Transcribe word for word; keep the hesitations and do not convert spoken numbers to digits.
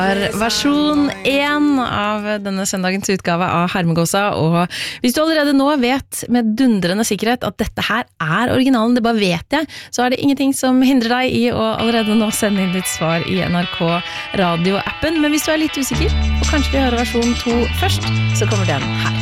Versjon én av denne søndagens utgave av Hermegåsa, og hvis du allerede nå vet med dundrende sikkerhet at dette her er originalen, det bare vet jeg, så er det ingenting som hindrer deg i å allerede nå sende inn ditt svar i N R K Radio-appen. Men hvis du er litt usikker, og kanskje vi hører versjon to først, så kommer den her.